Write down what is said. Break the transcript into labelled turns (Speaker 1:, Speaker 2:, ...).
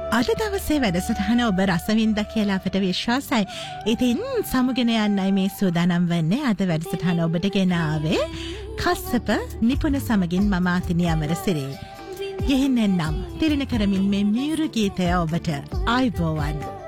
Speaker 1: අද දවසේ වැඩසටහන ඔබ රසවින්ද කියලා අපට විශ්වාසයි. ඉතින් සමුගෙන යන්නයි මේ සූදානම් වෙන්නේ. අද වැඩසටහන ඔබට ගෙනාවේ කස්සප නිපුණ සමගින් මම ආතිනි අමරසිරි. යෙහින් එන්නම් තිරින කරමින් මේ මියුරු ගීතය ඔබට ආයුබෝවන්.